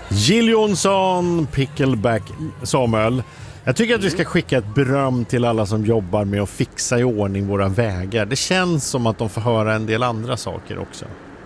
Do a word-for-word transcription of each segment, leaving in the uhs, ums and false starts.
Jill Johnson, Pickleback Samuel. Jag tycker att vi ska skicka ett beröm till alla som jobbar med att fixa i ordning våra vägar. Det känns som att de får höra en del andra saker också.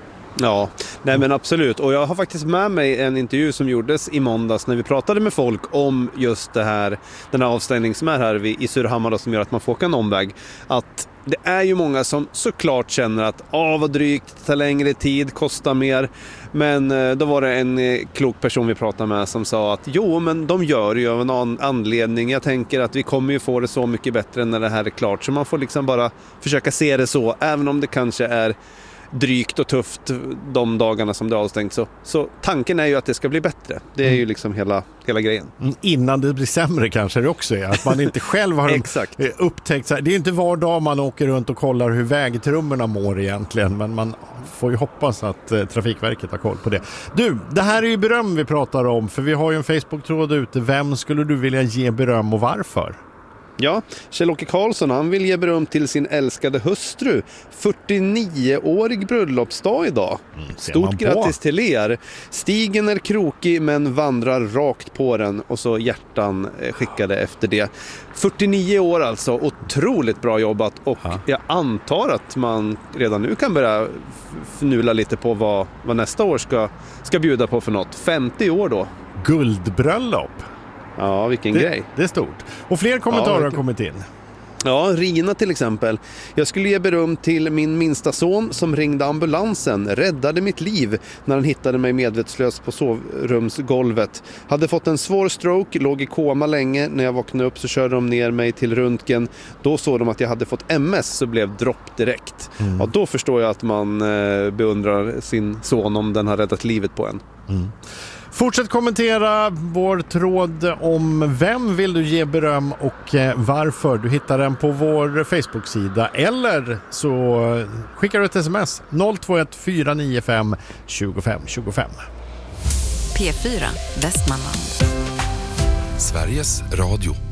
Ja, nej men absolut. Och jag har faktiskt med mig en intervju som gjordes i måndags när vi pratade med folk om just det här, den här avstängningen som är här i Surahammar som gör att man får åka en omväg. Att det är ju många som såklart känner att ah, vad drygt, det tar längre tid, kostar mer. Men eh, då var det en eh, klok person vi pratade med som sa att jo, men de gör ju av en an- anledning. Jag tänker att vi kommer ju få det så mycket bättre när det här är klart. Så man får liksom bara försöka se det så, även om det kanske är drygt och tufft de dagarna som det är avstängt. Så, så tanken är ju att det ska bli bättre. Det är ju liksom hela, hela grejen. Innan det blir sämre kanske det också är. Att man inte själv har Exakt. upptäckt. Så här, det är ju inte var dag man åker runt och kollar hur vägtrummorna mår egentligen. Men man får ju hoppas att eh, Trafikverket har koll på det. Du, det här är ju beröm vi pratar om. För vi har ju en Facebook-tråd ute. Vem skulle du vilja ge beröm och varför? Ja, Kjell-Åke Karlsson, han vill ge beröm till sin älskade hustru. fyrtionioårig bröllopsdag idag. Mm, Stort grattis till er. Stigen är krokig men vandrar rakt på den. Och så hjärtan skickade efter det. fyrtionio år alltså, otroligt bra jobbat. Och ja. Jag antar att man redan nu kan börja fnula lite på vad, vad nästa år ska, ska bjuda på för något. femtio år då. Guldbröllop. Ja, vilken det, grej. Det är stort. Och fler kommentarer ja, har kommit in. Ja, Rina till exempel. Jag skulle ge beröm till min minsta son som ringde ambulansen, räddade mitt liv när han hittade mig medvetslös på sovrumsgolvet. Hade fått en svår stroke, låg i koma länge. När jag vaknade upp så körde de ner mig till röntgen. Då såg de att jag hade fått M S så blev dropp direkt. Mm. Ja, då förstår jag att man eh, beundrar sin son om den har räddat livet på en. Mm. Fortsätt kommentera vår tråd om vem vill du ge beröm och varför. Du hittar den på vår Facebook-sida eller så skickar du ett sms noll två ett fyra nio fem två fem två fem. P fyra Västmanland. Sveriges Radio.